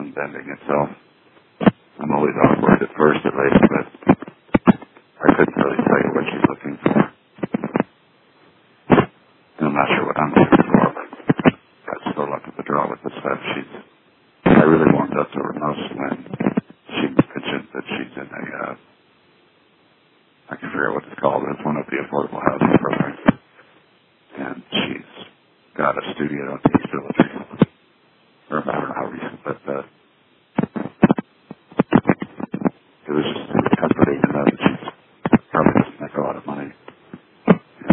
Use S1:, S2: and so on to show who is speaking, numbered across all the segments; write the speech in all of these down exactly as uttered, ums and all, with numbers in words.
S1: and bending itself. I'm always awkward at first at least, but I couldn't really tell you what she's looking for. I'm not sure what I'm looking for, but that's still luck of the draw with this stuff. She's, I really warmed up to her most when she mentioned that she's in a, uh, I can figure out what it's called. It's one of the affordable housing programs. And she's got a studio in the East Village. Or I don't know how recent, but uh, it was just comforting to know that she's probably doesn't make a lot of money. And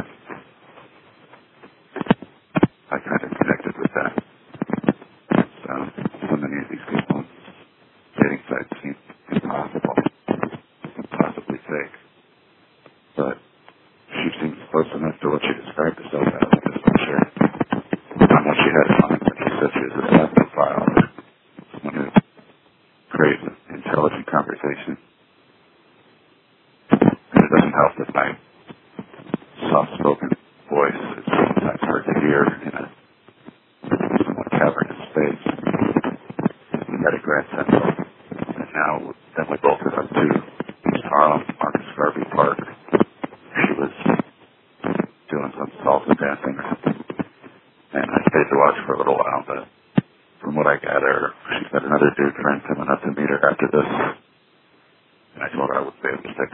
S1: I kind of connected with that. So, so many of these people on dating sites seem impossible, impossibly fake. But she seems close enough to what she described herself as, just for sure. Not what she had in mind when she said she was a staff profile, someone who creates an intelligent conversation. And it doesn't help that my soft-spoken voice is sometimes hard to hear in a somewhat cavernous space. We met at Grand Central, and now then we bolted up to East Harlem, Marcus Garvey Park. She was doing some salsa dancing or something, and I stayed to watch for a little while, but from what I gather, she's got another dude friend coming up to meet her after this, and I told her I would be able to stick